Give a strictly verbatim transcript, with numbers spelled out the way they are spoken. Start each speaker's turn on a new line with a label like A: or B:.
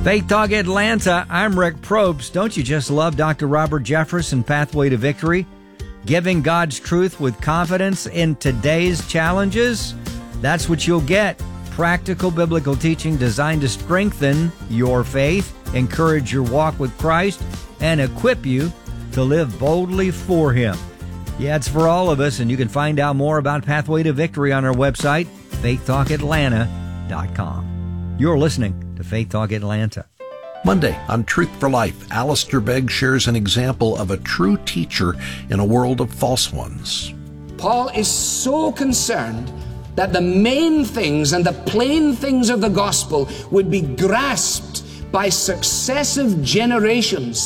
A: Faith Talk Atlanta, I'm Rick Probst. Don't you just love Doctor Robert Jeffress, Pathway to Victory? Giving God's truth with confidence in today's challenges? That's what you'll get. Practical biblical teaching designed to strengthen your faith, encourage your walk with Christ, and equip you to live boldly for Him. Yeah, it's for all of us, and you can find out more about Pathway to Victory on our website, faith talk atlanta dot com. You're listening to Faith Talk Atlanta.
B: Monday on Truth for Life, Alistair Begg shares an example of a true teacher in a world of false ones.
C: Paul is so concerned that the main things and the plain things of the gospel would be grasped by successive generations.